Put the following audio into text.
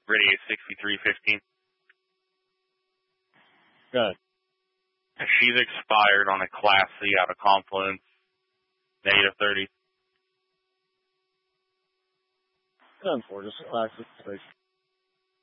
Radius 6315. Good. She's expired on a Class C out of Confluence. -30. 10-4, just Class C.